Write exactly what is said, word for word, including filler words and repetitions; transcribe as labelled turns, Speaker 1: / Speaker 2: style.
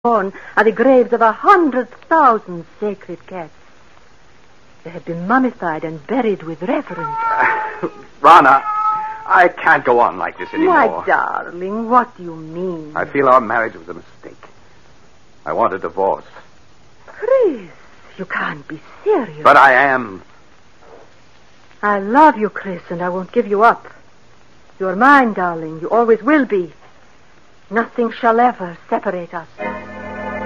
Speaker 1: are the graves of a hundred thousand sacred cats. They have been mummified and buried with reverence.
Speaker 2: Uh, Rana, I can't go on like this anymore.
Speaker 1: My darling, what do you mean?
Speaker 2: I feel our marriage was a mistake. I want a divorce.
Speaker 1: Chris, you can't be serious.
Speaker 2: But I am.
Speaker 1: I love you, Chris, and I won't give you up. You're mine, darling. You always will be. Nothing shall ever separate us.